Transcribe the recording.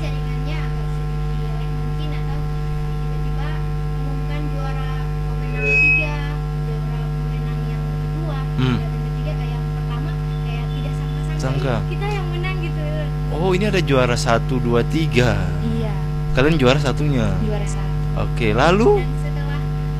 jaringannya agak sedikit jelek mungkin, atau tiba-tiba mengumumkan juara pemenang ketiga, juara pemenang yang kedua, dan ketiga kayak yang pertama kayak tidak sangka-sangka kita yang menang gitu. Oh, ini ada juara 1, 2, 3. Iya. Kalian juara satunya. Juara 1. Oke, lalu Dan